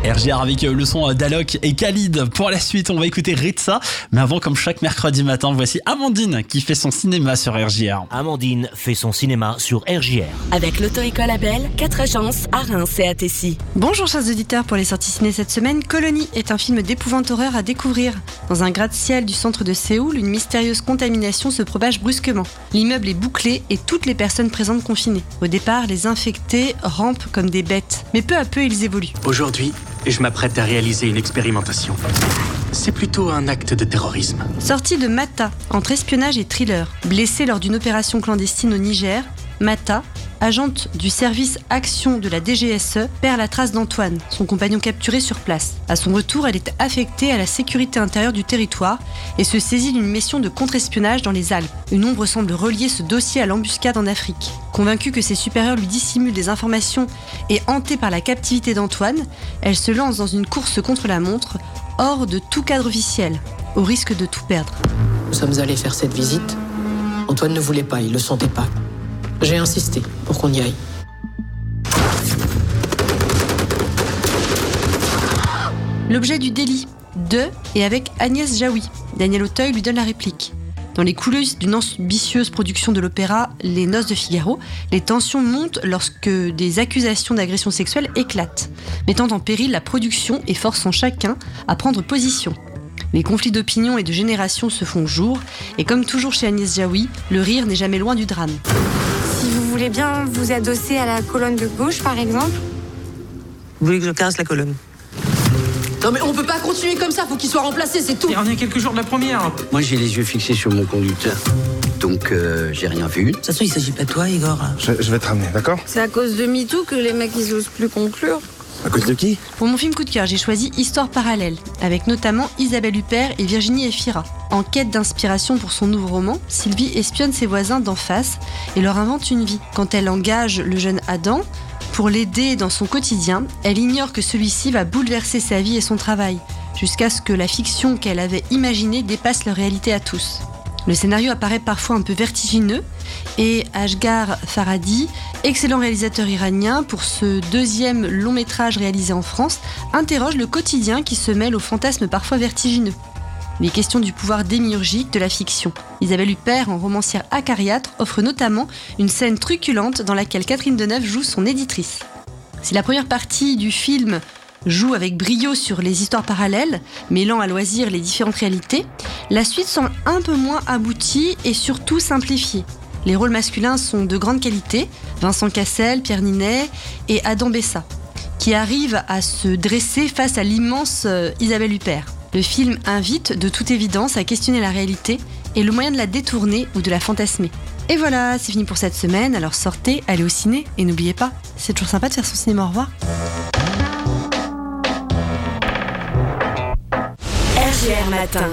RJR avec le son d'Alok et Khalid. Pour la suite, on va écouter Ritza. Mais avant, comme chaque mercredi matin, voici Amandine qui fait son cinéma sur RJR. Amandine fait son cinéma sur RJR. Avec l'auto-école Abel, 4 agences à Reims et à Tessy. Bonjour chers auditeurs, pour les sorties ciné cette semaine, Colonie est un film d'épouvante horreur à découvrir. Dans un gratte-ciel du centre de Séoul, une mystérieuse contamination se propage brusquement. L'immeuble est bouclé et toutes les personnes présentes confinées. Au départ, les infectés rampent comme des bêtes, mais peu à peu ils évoluent. Aujourd'hui, je m'apprête à réaliser une expérimentation. C'est plutôt un acte de terrorisme. Sortie de Mata, entre espionnage et thriller. Blessée lors d'une opération clandestine au Niger, Mata, agente du service action de la DGSE, perd la trace d'Antoine, son compagnon capturé sur place. À son retour, elle est affectée à la sécurité intérieure du territoire et se saisit d'une mission de contre-espionnage dans les Alpes. Une ombre semble relier ce dossier à l'embuscade en Afrique. Convaincue que ses supérieurs lui dissimulent des informations et hantée par la captivité d'Antoine, elle se lance dans une course contre la montre, hors de tout cadre officiel, au risque de tout perdre. Nous sommes allés faire cette visite. Antoine ne voulait pas, il le sentait pas. J'ai insisté pour qu'on y aille. L'objet du délit, de et avec Agnès Jaoui. Daniel Auteuil lui donne la réplique. Dans les coulisses d'une ambitieuse production de l'opéra Les Noces de Figaro, les tensions montent lorsque des accusations d'agression sexuelle éclatent, mettant en péril la production et forçant chacun à prendre position. Les conflits d'opinion et de génération se font jour, et comme toujours chez Agnès Jaoui, le rire n'est jamais loin du drame. Si vous voulez bien vous adosser à la colonne de gauche, par exemple. Vous voulez que je casse la colonne? Non mais on peut pas continuer comme ça, faut qu'il soit remplacé, c'est tout. Et on est quelques jours de la première. Moi j'ai les yeux fixés sur mon conducteur, donc j'ai rien vu. De toute façon il s'agit pas de toi Igor. Je vais te ramener, d'accord? C'est à cause de MeToo que les mecs ils osent plus conclure. À cause de qui? Pour mon film coup de cœur, j'ai choisi Histoire parallèle, avec notamment Isabelle Huppert et Virginie Efira. En quête d'inspiration pour son nouveau roman, Sylvie espionne ses voisins d'en face et leur invente une vie. Quand elle engage le jeune Adam pour l'aider dans son quotidien, elle ignore que celui-ci va bouleverser sa vie et son travail, jusqu'à ce que la fiction qu'elle avait imaginée dépasse leur réalité à tous. Le scénario apparaît parfois un peu vertigineux et Asghar Farhadi, excellent réalisateur iranien pour ce deuxième long métrage réalisé en France, interroge le quotidien qui se mêle aux fantasmes parfois vertigineux. Les questions du pouvoir démiurgique de la fiction. Isabelle Huppert, en romancière acariâtre, offre notamment une scène truculente dans laquelle Catherine Deneuve joue son éditrice. Si la première partie du film joue avec brio sur les histoires parallèles, mêlant à loisir les différentes réalités, la suite semble un peu moins aboutie et surtout simplifiée. Les rôles masculins sont de grande qualité, Vincent Cassel, Pierre Ninet et Adam Bessa, qui arrivent à se dresser face à l'immense Isabelle Huppert. Le film invite de toute évidence à questionner la réalité et le moyen de la détourner ou de la fantasmer. Et voilà, c'est fini pour cette semaine, alors sortez, allez au ciné et n'oubliez pas, c'est toujours sympa de faire son cinéma, au revoir. RJR Matin.